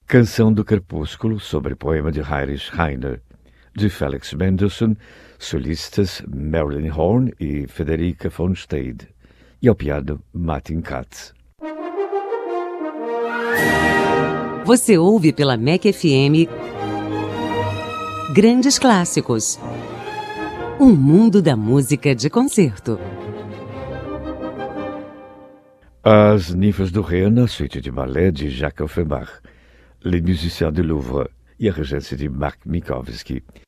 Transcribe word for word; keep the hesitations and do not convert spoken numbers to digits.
Canção do Crepúsculo, sobre poema de Heinrich Heine, de Felix Mendelssohn, solistas Marilyn Horne e Federica von Stade, e ao piano Martin Katz. Você ouve pela M E C F M Grandes Clássicos, um mundo da música de concerto. As Ninfas do Rena, suíte de ballet de Jacques Offenbach, Les Musiciens du Louvre e a regência de Marc Minkowski,